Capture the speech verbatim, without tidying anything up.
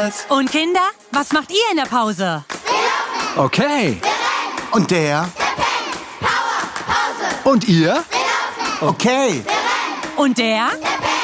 jedenfalls. Und Kinder, was macht ihr in der Pause? Okay. Und der? Und ihr? Okay. Und der? Der